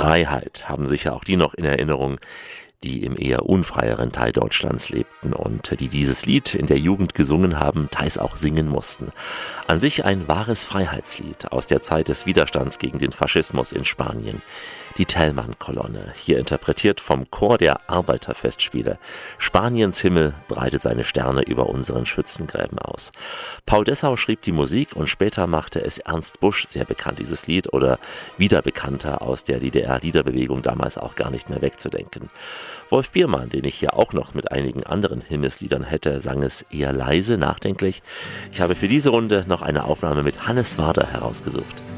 Freiheit haben sicher auch die noch in Erinnerung, die im eher unfreieren Teil Deutschlands lebten und die dieses Lied in der Jugend gesungen haben, teils auch singen mussten. An sich ein wahres Freiheitslied aus der Zeit des Widerstands gegen den Faschismus in Spanien. Die Thälmann-Kolonne, hier interpretiert vom Chor der Arbeiterfestspiele. Spaniens Himmel breitet seine Sterne über unseren Schützengräben aus. Paul Dessau schrieb die Musik und später machte es Ernst Busch sehr bekannt, dieses Lied, oder wieder bekannter aus der DDR-Liederbewegung damals auch gar nicht mehr wegzudenken. Wolf Biermann, den ich hier auch noch mit einigen anderen Himmelsliedern hätte, sang es eher leise, nachdenklich. Ich habe für diese Runde noch eine Aufnahme mit Hannes Wader herausgesucht.